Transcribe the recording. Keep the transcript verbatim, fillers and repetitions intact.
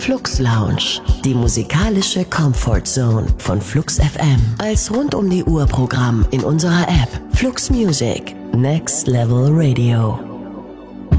Flux Lounge, die musikalische Comfort Zone von Flux F M. Als rund um die Uhr Programm in unserer App Flux Music, Next Level Radio.